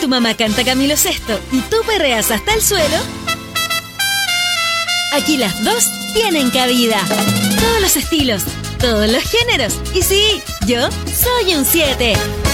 tu mamá canta Camilo Sesto y tú perreas hasta el suelo, aquí las dos tienen cabida. Todos los estilos, todos los géneros. Y sí, yo soy un 7.